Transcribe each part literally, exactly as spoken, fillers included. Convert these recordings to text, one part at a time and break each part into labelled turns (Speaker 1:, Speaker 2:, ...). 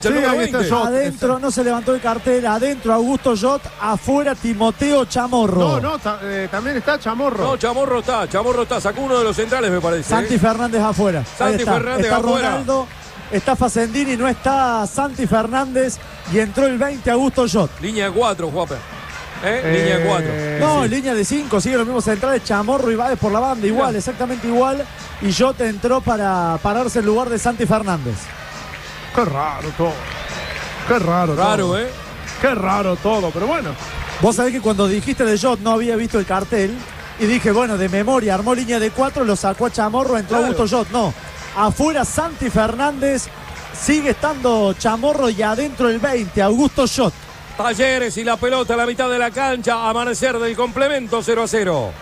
Speaker 1: Sí, ahí está Jot.
Speaker 2: Adentro, no se levantó el cartel. Adentro, Augusto Jot. Afuera, Timoteo Chamorro.
Speaker 1: No, no, ta, eh, también está Chamorro.
Speaker 3: No, Chamorro está, Chamorro está. Sacó uno de los centrales, me parece.
Speaker 2: Santi
Speaker 3: ¿eh?
Speaker 2: Fernández afuera.
Speaker 3: Santi
Speaker 2: está.
Speaker 3: Fernández
Speaker 2: está
Speaker 3: afuera.
Speaker 2: Ronaldo, está Facendini, no está Santi Fernández. Y entró el veinte, Augusto Jot.
Speaker 3: Línea de cuatro, Juape. ¿Eh?
Speaker 1: Eh,
Speaker 3: Línea de cuatro.
Speaker 2: No,
Speaker 1: sí.
Speaker 2: línea de cinco, sigue los mismos centrales, Chamorro y Báez por la banda, igual,
Speaker 3: Mirá.
Speaker 2: exactamente igual. Y Jot entró para pararse en lugar de Santi Fernández.
Speaker 1: Qué raro todo. Qué raro,
Speaker 3: Raro,
Speaker 1: todo.
Speaker 3: ¿eh?
Speaker 1: Qué raro todo, pero bueno.
Speaker 2: Vos sabés que cuando dijiste de Jot no había visto el cartel. Y dije, bueno, de memoria, armó línea de cuatro, lo sacó a Chamorro, entró
Speaker 3: Claro.
Speaker 2: Augusto Jot. No, afuera Santi Fernández, sigue estando Chamorro y adentro el veinte, Augusto Jot.
Speaker 3: Talleres y la pelota a la mitad de la cancha. Amanecer del complemento cero a cero.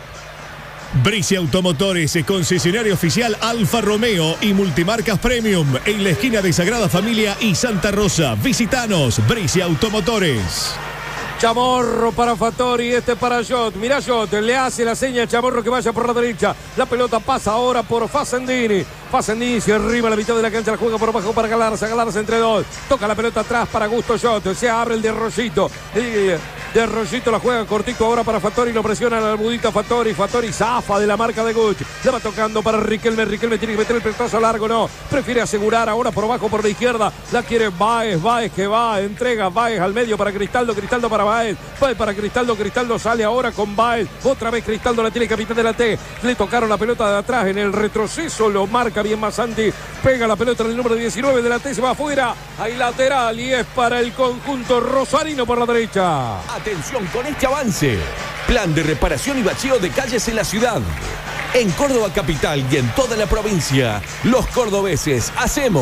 Speaker 4: Brice Automotores, concesionario oficial Alfa Romeo y Multimarcas Premium en la esquina de Sagrada Familia y Santa Rosa. Visitanos, Brice Automotores.
Speaker 3: Chamorro para Fattori, este para Jot. Mirá Jot, le hace la seña a Chamorro que vaya por la derecha. La pelota pasa ahora por Facendini. Facendini se arriba a la mitad de la cancha, la juega por abajo para Galarza. Galarza entre dos. Toca la pelota atrás para Augusto Jot. Se abre el de Rollito. El de Rollito la juega cortito ahora para Fattori. Lo presiona a la albudita Fattori. Fattori zafa de la marca de Guch. La va tocando para Riquelme. Riquelme tiene que meter el pelotazo largo, no. Prefiere asegurar ahora por abajo, por la izquierda. La quiere Báez. Báez que va. Entrega Báez al medio para Cristaldo. Cristaldo para Báez. Báez para Cristaldo. Cristaldo sale ahora con Báez. Otra vez Cristaldo la tiene capitán de la T. Le tocaron la pelota de atrás en el retroceso. Lo marca bien Masanti. Pega la pelota en el número diecinueve de la T. Se va afuera. Hay lateral y es para el conjunto rosarino por la derecha.
Speaker 5: Atención con este avance. Plan de reparación y bacheo de calles en la ciudad. En Córdoba capital y en toda la provincia, los cordobeses hacemos.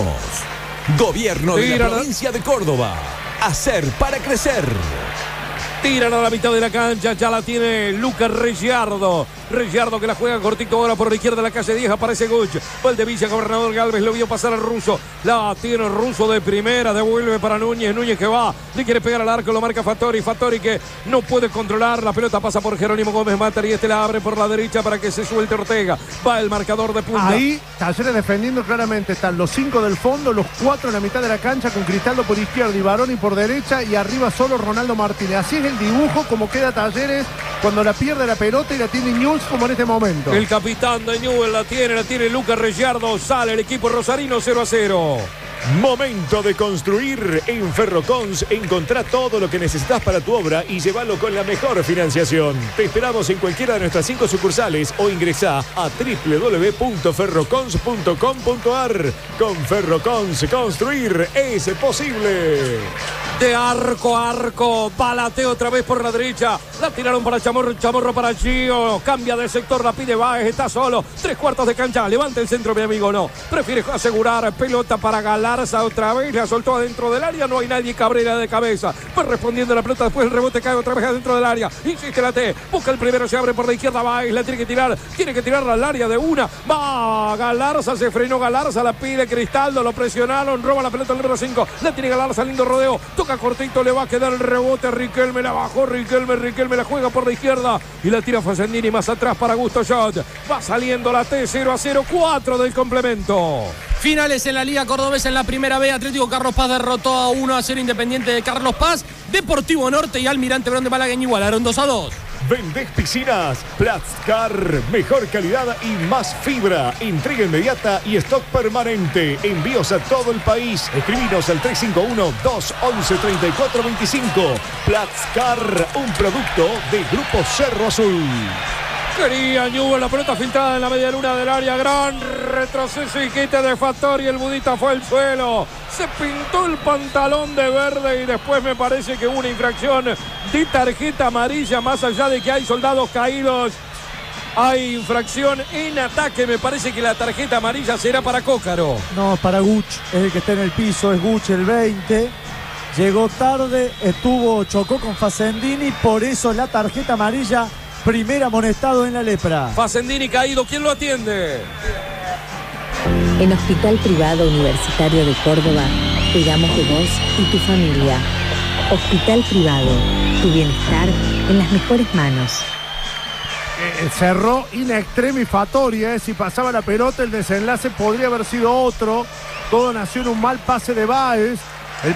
Speaker 5: Gobierno de
Speaker 3: Tira
Speaker 5: la
Speaker 3: la-
Speaker 5: provincia de Córdoba. Hacer para crecer.
Speaker 3: Tiran a la mitad de la cancha, ya la tiene Lucas Reggiardo. Reggiardo que la juega cortito ahora por la izquierda de la calle diez, aparece Guch. Valdevilla, Gobernador Galvez, lo vio pasar al Ruso. La tiene Ruso de primera, devuelve para Núñez. Núñez que va, le quiere pegar al arco, lo marca Fattori. Fattori que no puede controlar, la pelota pasa por Jerónimo Gómez Matar y este la abre por la derecha para que se suelte Ortega. Va el marcador de punta.
Speaker 1: Ahí, Talleres defendiendo claramente. Están los cinco del fondo, los cuatro en la mitad de la cancha, con Cristaldo por izquierda y Baroni por derecha, y arriba solo Ronaldo Martínez. Así es el dibujo, como queda Talleres cuando la pierde la pelota y la tiene News, como en este momento.
Speaker 3: El capitán de Newell la tiene, la tiene Lucas Reggiardo. Sale el equipo rosarino cero a cero.
Speaker 4: Momento de construir. En Ferrocons encontrá todo lo que necesitas para tu obra y llévalo con la mejor financiación. Te esperamos en cualquiera de nuestras cinco sucursales o ingresá a doble u doble u doble u punto ferrocons punto com punto a r. Con Ferrocons, construir es posible.
Speaker 3: De arco a arco, balateo otra vez por la derecha. La tiraron para Chamorro, Chamorro para Gio. Cambia de sector, la pide Báez, está solo. Tres cuartos de cancha, levanta el centro, mi amigo, no. Prefiere asegurar, pelota para Galarza otra vez. La soltó adentro del área, no hay nadie, Cabrera de cabeza. Va respondiendo la pelota, después el rebote cae otra vez adentro del área. Insiste la T, busca el primero, se abre por la izquierda Báez, la tiene que tirar, tiene que tirarla al área de una. Va Galarza, se frenó Galarza, la pide Cristaldo, lo presionaron, roba la pelota el número cinco. La tiene Galarza, lindo rodeo. Toca cortito, le va a quedar el rebote. Riquelme la bajó, Riquelme, Riquelme la juega por la izquierda y la tira Facendini más atrás para Augusto Jot. Va saliendo la T, cero a cero, cuatro del complemento.
Speaker 6: Finales en la Liga Cordobesa en la primera B. Atlético Carlos Paz derrotó a uno a cero Independiente de Carlos Paz. Deportivo Norte y Almirante Brown de Malagueña igualaron dos a dos.
Speaker 4: ¿Vendés piscinas? Platzcar. Mejor calidad y más fibra. Entrega inmediata y stock permanente. Envíos a todo el país. Escribinos al tres cinco uno, dos once, treinta y cuatro veinticinco. Platzcar, un producto de Grupo Cerro Azul.
Speaker 3: Quería Newell, la pelota filtrada en la media luna del área. Gran retroceso y quite de Fattori. El budita fue al suelo. Se pintó el pantalón de verde y después me parece que hubo una infracción de tarjeta amarilla. Más allá de que hay soldados caídos, hay infracción en ataque. Me parece que la tarjeta amarilla será para Cócaro.
Speaker 2: No, para Guch, es el que está en el piso, es Guch el veinte. Llegó tarde, estuvo, chocó con Facendini, por eso la tarjeta amarilla. Primer amonestado en la lepra.
Speaker 3: Facendini caído, ¿quién lo atiende?
Speaker 7: En Hospital Privado Universitario de Córdoba, cuidamos de vos y tu familia. Hospital Privado, tu bienestar en las mejores manos.
Speaker 1: Eh, cerró in extremis Fattori, eh. Si pasaba la pelota, el desenlace podría haber sido otro. Todo nació en un mal pase de Báez.